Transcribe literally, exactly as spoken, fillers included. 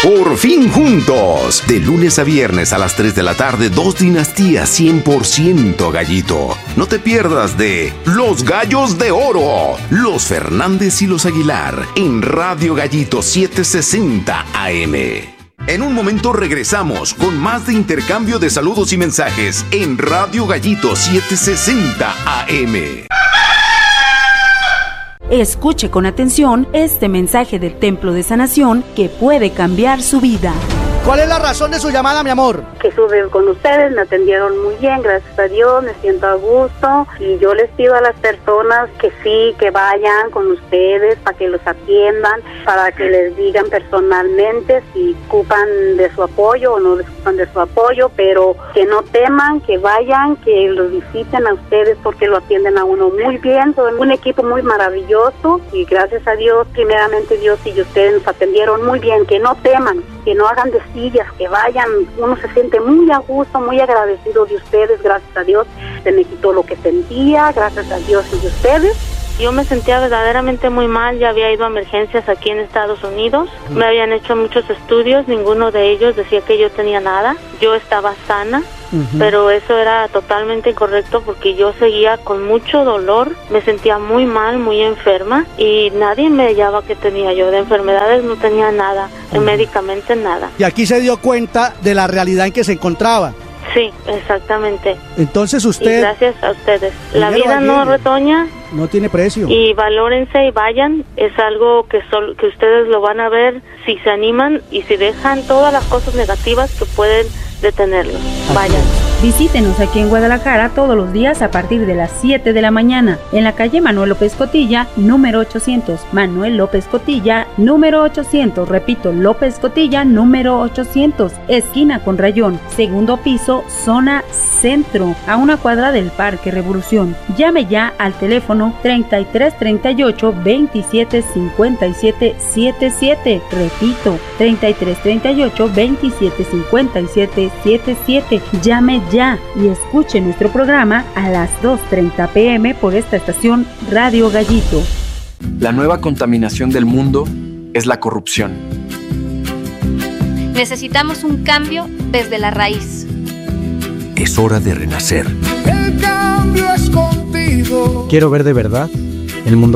por fin juntos. De lunes a viernes a las tres de la tarde, dos dinastías cien por ciento gallito. No te pierdas de Los Gallos de Oro, los Fernández y los Aguilar, en Radio Gallito setecientos sesenta A M. En un momento regresamos con más de intercambio de saludos y mensajes en Radio Gallito setecientos sesenta A M. Escuche con atención este mensaje del Templo de Sanación que puede cambiar su vida. ¿Cuál es la razón de su llamada, mi amor? Que estuve con ustedes, me atendieron muy bien, gracias a Dios, me siento a gusto. Y yo les pido a las personas que sí, que vayan con ustedes para que los atiendan, para que les digan personalmente si ocupan de su apoyo o no les ocupan de su apoyo, pero que no teman, que vayan, que los visiten a ustedes porque lo atienden a uno muy bien. Son un equipo muy maravilloso y gracias a Dios, primeramente Dios y ustedes nos atendieron muy bien. Que no teman, que no hagan de que vayan, uno se siente muy a gusto, muy agradecido de ustedes, gracias a Dios, se me quitó lo que sentía, gracias a Dios y de ustedes. Yo me sentía verdaderamente muy mal, ya había ido a emergencias aquí en Estados Unidos, me habían hecho muchos estudios, ninguno de ellos decía que yo tenía nada, yo estaba sana, uh-huh. pero eso era totalmente incorrecto porque yo seguía con mucho dolor, me sentía muy mal, muy enferma y nadie me hallaba que tenía yo, de enfermedades no tenía nada, uh-huh. médicamente nada. Y aquí se dio cuenta de la realidad en que se encontraba. Sí, exactamente. Entonces usted... Y gracias a ustedes. La vida no retoña. No tiene precio. Y valórense y vayan. Es algo que, sol, que ustedes lo van a ver si se animan y si dejan todas las cosas negativas que pueden detenerlos. Vayan. Visítenos aquí en Guadalajara todos los días a partir de las siete de la mañana en la calle Manuel López Cotilla, número ochocientos. Manuel López Cotilla, número ochocientos. Repito, López Cotilla, número ochocientos. Esquina con Rayón, segundo piso, zona centro, a una cuadra del Parque Revolución. Llame ya al teléfono treinta y tres treinta y ocho veintisiete cincuenta y siete setenta y siete. Repito, treinta y tres treinta y ocho veintisiete cincuenta y siete setenta y siete. Llame ya y escuche nuestro programa a las dos treinta pm por esta estación Radio Gallito. La nueva contaminación del mundo es la corrupción. Necesitamos un cambio desde la raíz. Es hora de renacer. El cambio es contigo. Quiero ver de verdad el mundo